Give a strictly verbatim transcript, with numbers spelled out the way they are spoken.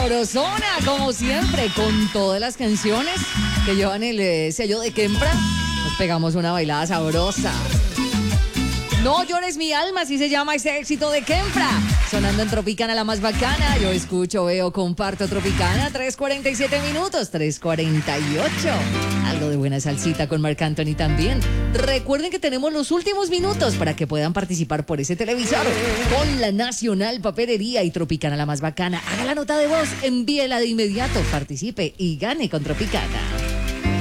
sabrosona, como siempre, con todas las canciones que llevan el eh, sello de Kempra. Nos pegamos una bailada sabrosa. No llores mi alma, así se llama ese éxito de Kempra. Sonando en Tropicana, la más bacana. Yo escucho, veo, comparto Tropicana. tres cuarenta y siete minutos, tres cuarenta y ocho. Algo de buena salsita con Marc Anthony también. Recuerden que tenemos los últimos minutos para que puedan participar por ese televisor con la Nacional Papelería y Tropicana, la más bacana. Haga la nota de voz, envíela de inmediato, participe y gane con Tropicana.